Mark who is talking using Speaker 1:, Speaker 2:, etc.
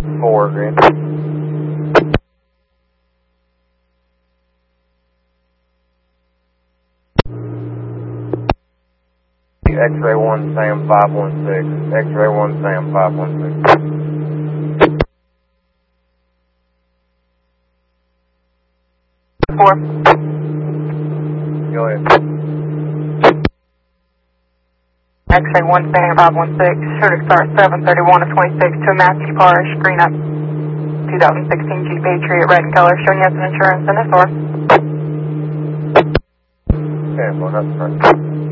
Speaker 1: 4, green. X-ray 1, Sam 516. X-ray 1, Sam 516.
Speaker 2: 4.
Speaker 1: Go ahead.
Speaker 2: X-ray 1, Sam 516. Sure to start 731 of 26 to Matthew Parrish, green up. 2016 Jeep Patriot, red in color, showing yes and insurance in the store.
Speaker 1: Okay, well, that's correct.